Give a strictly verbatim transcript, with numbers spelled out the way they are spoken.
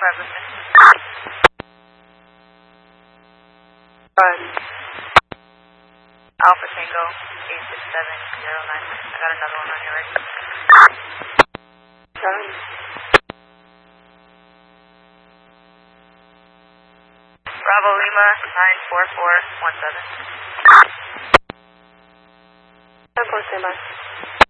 five, listen. Five. Alpha Tango, eight six seven zero nine. I got another one on your right. Seven. Bravo Lima, nine four four one seven. ten four, stand by.